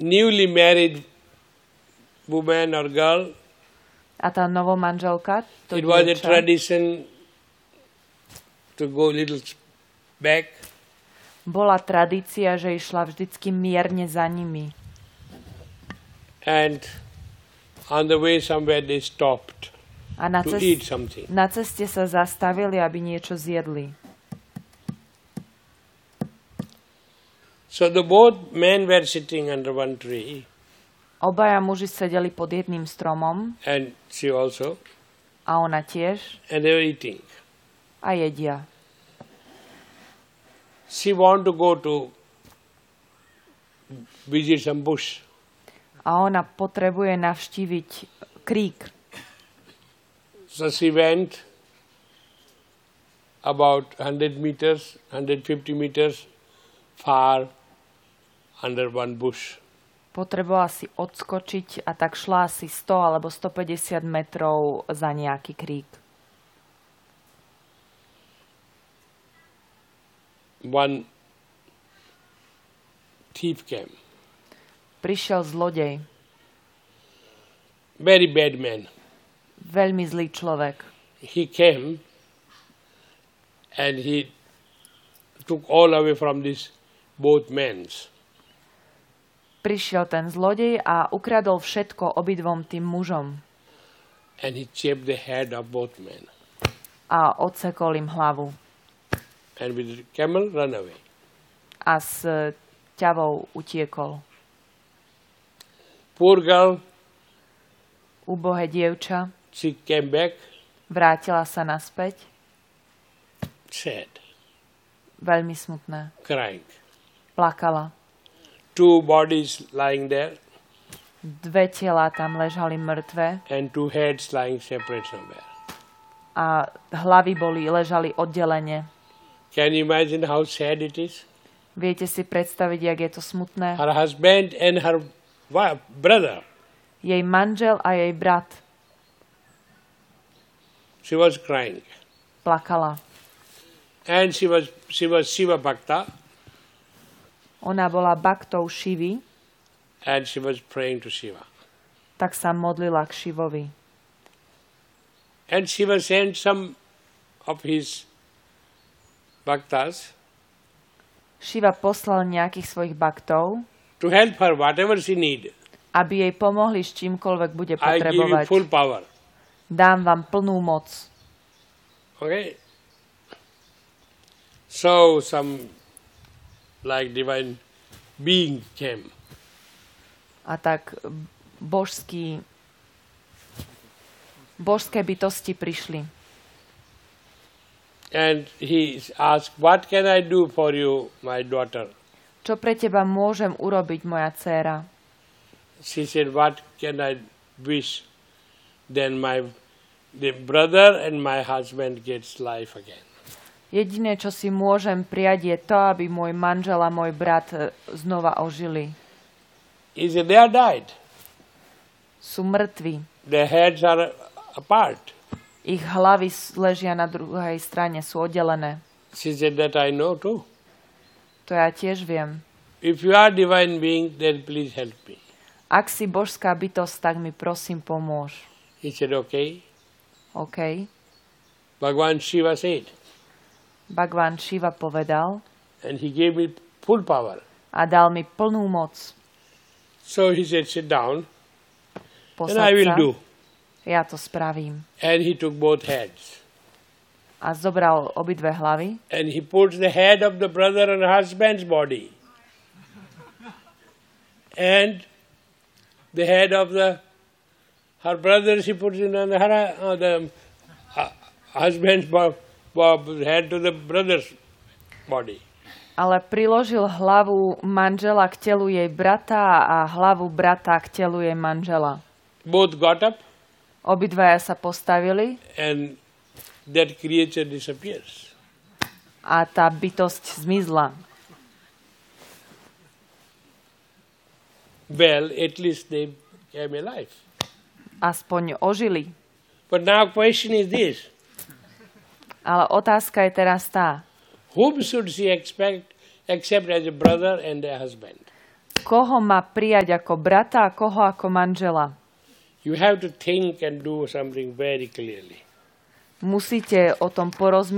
newly married woman or girl, A tá novomanželka, to it was a dievča, tradition to go a little back. bola tradícia, že išla vždycky mierne za nimi. And on the way somewhere they stopped A to eat something. na ceste sa zastavili, aby niečo zjedli. So the both men were sitting under one tree, Obaja muži sedeli pod jedným stromom and she also, a ona tiež and they were eating. a jedia. She wanted to go to visit some bush. A ona potrebuje navštíviť krík. So she went about 100 meters, 150 meters far under one bush. Potrebovala si odskočiť a tak šla asi 100 alebo 150 metrov za nejaký krík. One thief came, Prišiel zlodej, very bad man. veľmi zlý človek. He came and he took all away from these both men. Prišiel ten zlodej a ukradol všetko obidvom tým mužom And he chipped the head of both men. a odsekol im hlavu. And with the camel run away. A s ťavou utiekol. Poor girl, Ubohé dievča she came back vrátila sa naspäť. sad, Veľmi smutná. crying. Plakala. Two bodies lying there Dve tela tam ležali mŕtve and two heads lying separate somewhere. a hlavy ležali oddelene. Can you imagine how sad it is? Viete si predstaviť, jak je to smutné? Her husband and her brother. Jej manžel a jej brat. She was crying. Plakala. And she was Shiva Bhakta, Ona bola baktou Šivy, and she was praying to Shiva. tak sa modlila k Šivovi. And Shiva sent some of his bhaktas Šiva poslal nejakých svojich baktov, to help her whatever she need. aby jej pomohli s čímkoľvek bude I give you potrebovať. full power. Dám vám plnú moc. Okay? So some like divine being came. A tak božské bytosti prišli. And he asked, what can I do for you, my daughter? Čo pre teba môžem urobiť, moja dcéra? She said, what can I wish? Then the brother and my husband gets life again. Jediné, čo si môžem prijať, je to, aby môj manžel a môj brat znova ožili. He said, they are died. Sú mŕtvi. Their heads are apart. Ich hlavy ležia na druhej strane, sú oddelené. She said, that I know too. To ja tiež viem. If you are divine being, then please help me. Ak si božská bytosť, tak mi prosím pomôž. He said, okay. OK. Bhagavan Shiva said. Bhagavan Shiva povedal And he gave me full power. a dal mi plnú moc. So he said, sit down, and Posaď I will sa, do. ja to spravím. And he took both heads. A zobral obidve hlavy And he puts the head of the brother and husband's body. And the head of her brother, she puts in the husband's head to the brother's body. ale priložil hlavu manžela k telu jej brata a hlavu brata k telu jej manžela. Both got up Obidvaja sa postavili and that creature disappears. a tá bytosť zmizla. Well, at least they came alive. Aspoň ožili. But now question is this. Ale otázka je teraz tá. Whom should she accept as a brother and a husband? koho má prijať ako brata a koho ako manžela. You have to think and do something very clearly. Musíte o tom porozmýšľať